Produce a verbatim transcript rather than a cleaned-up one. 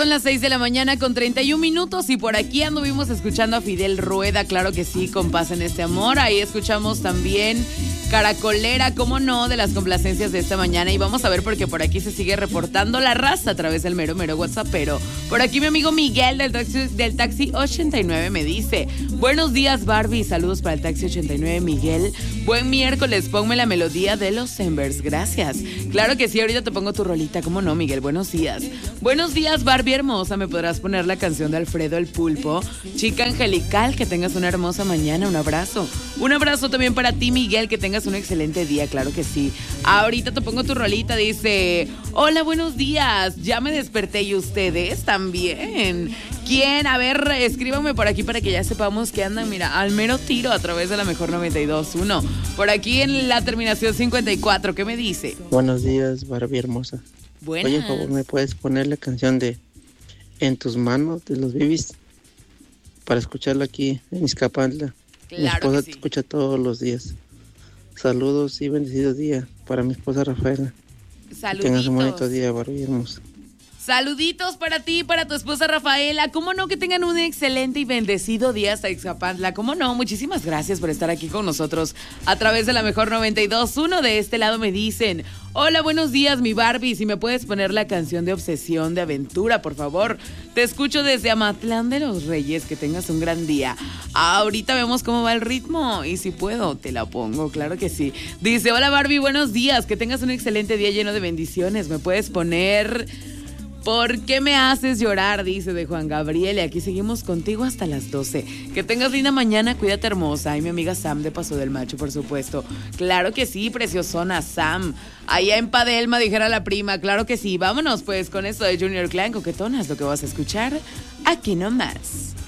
Son las seis de la mañana con treinta y un minutos y por aquí anduvimos escuchando a Fidel Rueda, claro que sí, con Paz en este amor. Ahí escuchamos también Caracolera, cómo no, de las complacencias de esta mañana. Y vamos a ver porque por aquí se sigue reportando la raza a través del mero mero WhatsAppero. Por aquí mi amigo Miguel del taxi, del taxi ochenta y nueve me dice: buenos días Barbie, saludos para el taxi ochenta y nueve Miguel. Buen miércoles, ponme la melodía de los Embers, gracias. Claro que sí, ahorita te pongo tu rolita, cómo no Miguel, buenos días. Buenos días Barbie hermosa, ¿me podrás poner la canción de Alfredo el Pulpo? Chica angelical, que tengas una hermosa mañana, un abrazo. Un abrazo también para ti Miguel, que tengas un excelente día, claro que sí. Ahorita te pongo tu rolita, dice: hola, buenos días, ya me desperté y ustedes también. ¿Quién? A ver, escríbanme por aquí para que ya sepamos que andan, mira, al mero tiro a través de la mejor noventa y dos punto uno. Por aquí en la terminación cincuenta y cuatro, ¿qué me dice? Buenos días, Barbie hermosa. Buenas. Oye, por favor, ¿me puedes poner la canción de En tus manos de los Bibis para escucharla aquí en Izcapantla? Claro, mi esposa que sí. te escucha todos los días. Saludos y bendecido día para mi esposa Rafaela. Saluditos. Que tengas un bonito día, Barbie hermosa. Saluditos para ti, para tu esposa Rafaela. ¿Cómo no? Que tengan un excelente y bendecido día hasta Ixapantla. ¿Cómo no? Muchísimas gracias por estar aquí con nosotros a través de la mejor noventa y dos punto uno. De este lado me dicen: hola, buenos días, mi Barbie. Si me puedes poner la canción de Obsesión de Aventura, por favor. Te escucho desde Amatlán de los Reyes. Que tengas un gran día. Ahorita vemos cómo va el ritmo. Y si puedo, te la pongo. Claro que sí. Dice: hola, Barbie, buenos días. Que tengas un excelente día lleno de bendiciones. ¿Me puedes poner ¿Por qué me haces llorar? Dice de Juan Gabriel. Y aquí seguimos contigo hasta las doce. Que tengas linda mañana, cuídate hermosa. Y mi amiga Sam de Paso del Macho, por supuesto. Claro que sí, preciosona Sam. Allá en Padelma, dijera la prima. Claro que sí, vámonos pues con esto de Junior Clan, coquetonas, lo que vas a escuchar aquí nomás.